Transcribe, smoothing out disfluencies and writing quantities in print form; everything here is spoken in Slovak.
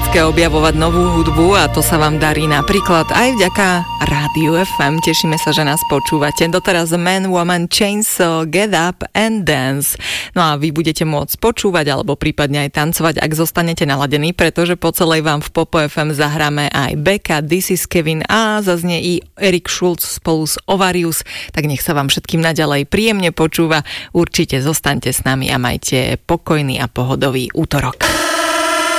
fantastické objavovať novú hudbu a to sa vám darí napríklad aj vďaka Rádiu FM. Tešíme sa, že nás počúvate. Doteraz Man, Woman, Chainsaw, Get Up and Dance. No a vy budete môcť počúvať alebo prípadne aj tancovať, ak zostanete naladení, pretože po celej vám v Popo FM zahráme aj Becca, This is Kevin a zaznie i Erik Schulz spolu s Ovarius. Tak nech sa vám všetkým naďalej príjemne počúva. Určite zostaňte s nami a majte pokojný a pohodový útorok.